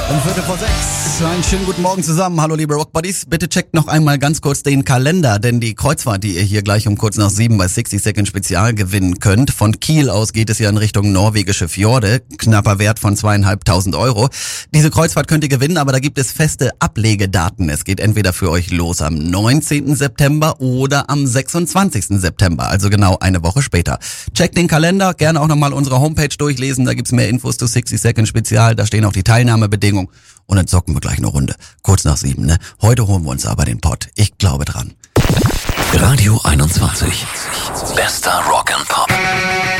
5:45. Einen schönen guten Morgen zusammen. Hallo liebe Rockbuddies. Bitte checkt noch einmal ganz kurz den Kalender, denn die Kreuzfahrt, die ihr hier gleich um kurz nach 7 bei 60 Second Spezial gewinnen könnt. Von Kiel aus geht es ja in Richtung norwegische Fjorde. Knapper Wert von 2.500 Euro. Diese Kreuzfahrt könnt ihr gewinnen, aber da gibt es feste Ablegedaten. Es geht entweder für euch los am 19. September oder am 26. September, also genau eine Woche später. Checkt den Kalender, gerne auch nochmal unsere Homepage durchlesen. Da gibt's mehr Infos zu 60 Second Spezial. Da stehen auch die Teilnahmebedingungen. Und dann zocken wir gleich eine Runde. Kurz nach 7, ne? Heute holen wir uns aber den Pott. Ich glaube dran. Radio 21. Bester Rock and Pop.